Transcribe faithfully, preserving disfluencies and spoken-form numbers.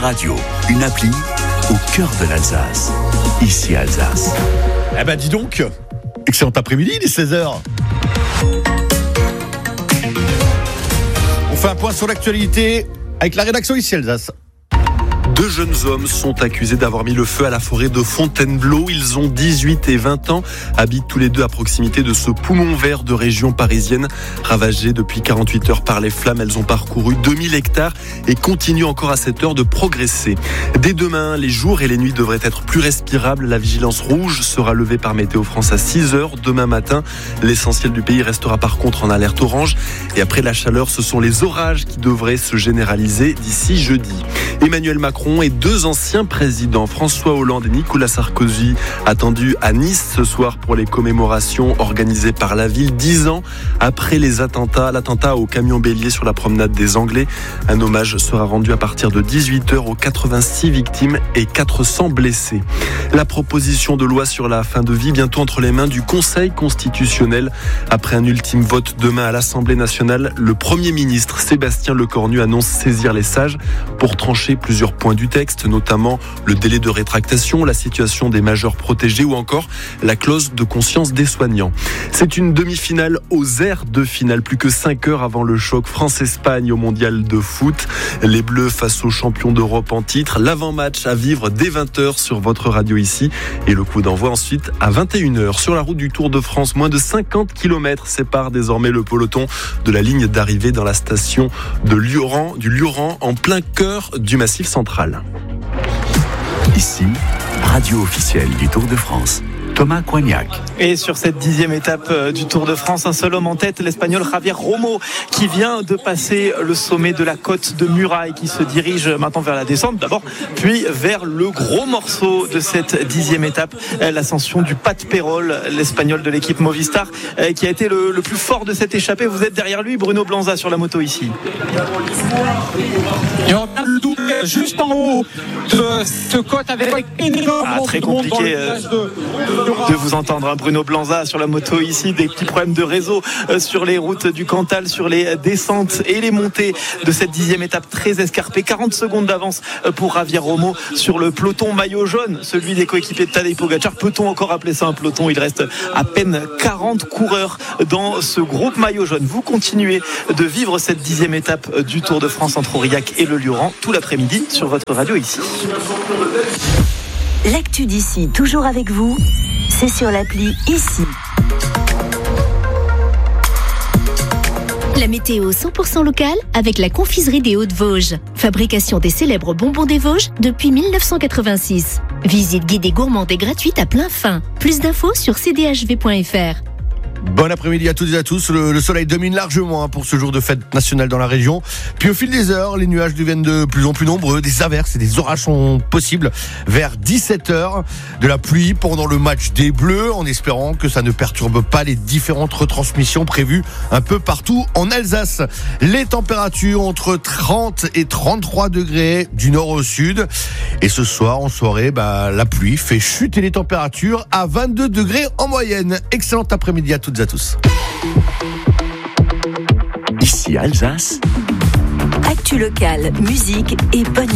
radio, une appli au cœur de l'Alsace. Ici Alsace. Eh ben dis donc, excellent après-midi, il est seize heures. On fait un point sur l'actualité avec la rédaction Ici Alsace. Deux jeunes hommes sont accusés d'avoir mis le feu à la forêt de Fontainebleau. Ils ont dix-huit et vingt ans, habitent tous les deux à proximité de ce poumon vert de région parisienne. Ravagées depuis quarante-huit heures par les flammes, elles ont parcouru deux mille hectares et continuent encore à cette heure de progresser. Dès demain, les jours et les nuits devraient être plus respirables. La vigilance rouge sera levée par Météo France à six heures demain matin. L'essentiel du pays restera par contre en alerte orange. Et après la chaleur, ce sont les orages qui devraient se généraliser d'ici jeudi. Emmanuel Macron et deux anciens présidents, François Hollande et Nicolas Sarkozy, attendus à Nice ce soir pour les commémorations organisées par la ville, dix ans après les attentats, l'attentat au camion bélier sur la promenade des Anglais. Un hommage sera rendu à partir de dix-huit heures aux quatre-vingt-six victimes et quatre cents blessés. La proposition de loi sur la fin de vie bientôt entre les mains du Conseil constitutionnel. Après un ultime vote demain à l'Assemblée nationale, le Premier ministre Sébastien Lecornu annonce saisir les sages pour trancher plusieurs points du texte, notamment le délai de rétractation, la situation des majeurs protégés ou encore la clause de conscience des soignants. C'est une demi-finale aux aires de finale, plus que cinq heures avant le choc France-Espagne au mondial de foot. Les Bleus face aux champions d'Europe en titre. L'avant-match à vivre dès vingt heures sur votre radio ici et le coup d'envoi ensuite à vingt et une heures. Sur la route du Tour de France, moins de cinquante kilomètres séparent désormais le peloton de la ligne d'arrivée dans la station de Lioran, du Lioran en plein cœur du Massif central. Ici, radio officielle du Tour de France. Thomas Coignac. Et sur cette dixième étape du Tour de France, un seul homme en tête, l'Espagnol Javier Romo, qui vient de passer le sommet de la côte de Muraille, qui se dirige maintenant vers la descente d'abord, puis vers le gros morceau de cette dixième étape, l'ascension du Pas de Pérol, l'Espagnol de l'équipe Movistar, qui a été le, le plus fort de cette échappée. Vous êtes derrière lui, Bruno Blanza sur la moto ici. Juste en haut de ce côte avec énorme ah, très compliqué euh, de, de vous entendre, hein, Bruno Blanza sur la moto ici. Des petits problèmes de réseau euh, sur les routes du Cantal, sur les descentes et les montées de cette dixième étape très escarpée. quarante secondes d'avance pour Javier Romo sur le peloton maillot jaune, celui des coéquipiers de Tadej Pogacar. Peut-on encore appeler ça un peloton? Il reste à peine quarante coureurs dans ce groupe maillot jaune. Vous continuez de vivre cette dixième étape du Tour de France entre Aurillac et le Lioran tout l'après-midi sur votre radio ici. L'actu d'ici, toujours avec vous, c'est sur l'appli Ici. La météo cent pour cent locale avec la confiserie des Hauts-de-Vosges. Fabrication des célèbres bonbons des Vosges depuis dix-neuf cent quatre-vingt-six. Visite guidée gourmande et gratuite à plein fin. Plus d'infos sur c d h v point f r. Bon après-midi à toutes et à tous. Le, le soleil domine largement hein, pour ce jour de fête nationale dans la région. Puis au fil des heures, les nuages deviennent de plus en plus nombreux. Des averses et des orages sont possibles vers dix-sept heures. De la pluie pendant le match des Bleus, en espérant que ça ne perturbe pas les différentes retransmissions prévues un peu partout en Alsace. Les températures entre trente et trente-trois degrés du nord au sud. Et ce soir, en soirée, bah, la pluie fait chuter les températures à vingt-deux degrés en moyenne. Excellent après-midi à toutes et à tous. Ici Alsace. Actu locale, musique et bonne